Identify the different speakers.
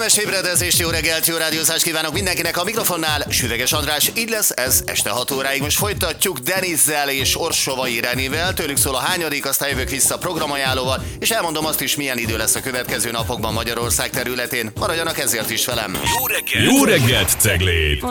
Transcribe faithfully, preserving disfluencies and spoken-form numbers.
Speaker 1: Kellemes ébredezést, jó reggelt, jó rádiózást kívánok mindenkinek a mikrofonnál. Süveges András, így lesz ez este hat óráig. Most folytatjuk Denizzel és Orsovai Renivel. Tőlük szól a hányadik, aztán jövök vissza programajánlóval, és elmondom azt is, milyen idő lesz a következő napokban Magyarország területén. Maradjanak ezért is velem.
Speaker 2: Jó reggelt! Jó reggelt, Cegléd!